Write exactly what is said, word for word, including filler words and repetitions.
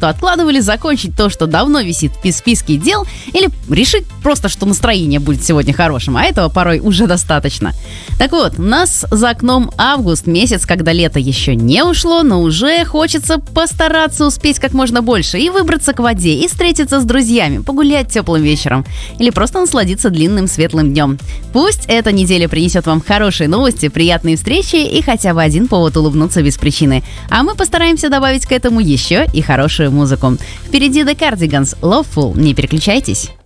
что откладывали, закончить то, что давно висит в списке дел, или решить просто, что настроение будет сегодня хорошим, а этого порой уже достаточно. Так вот, у нас за окном август, месяц, когда лето еще не ушло, но уже хочется постараться успеть как можно больше и выбраться к воде, и встретиться с друзьями, погулять теплым вечером, или просто насладиться длинным светлым днем. Пусть эта неделя принесет вам хорошие новости, приятные встречи и хотя бы один повод улыбнуться без причины. А мы постараемся добавить к этому еще и хорошую музыку. Впереди The Cardigans, Loveful, не переключайтесь.